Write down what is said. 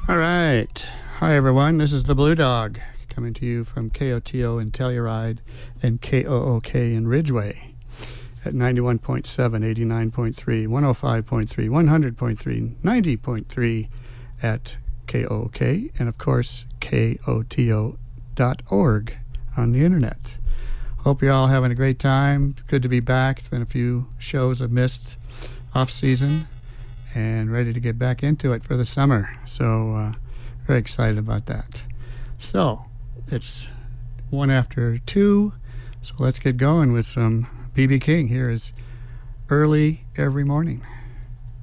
All right. Hi, everyone. This is the Blue Dog coming to you from KOTO in Telluride and KOOK in Ridgeway at 91.7, 89.3, 105.3, 100.3, 90.3 at KOOK, and of course, KOTO.org on the internet. Hope you're all having a great time. Good to be back. It's been a few shows I've missed off season and ready to get back into it for the summer. So very excited about that. So it's 1 after 2. So let's get going with some B.B. King. Here is Early Every Morning.